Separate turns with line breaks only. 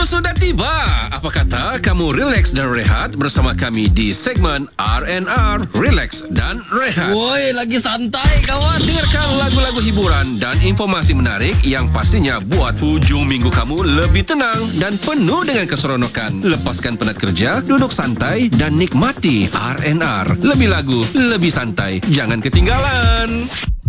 sudah tiba. Apa kata kamu relax dan rehat bersama kami di segmen R&R, Relax dan Rehat.
Woi, lagi santai kawan.
Dengarkan lagu-lagu hiburan dan informasi menarik yang pastinya buat hujung minggu kamu lebih tenang dan penuh dengan keseronokan. Lepaskan penat kerja, duduk santai dan nikmati R&R. Lebih lagu, lebih santai. Jangan ketinggalan.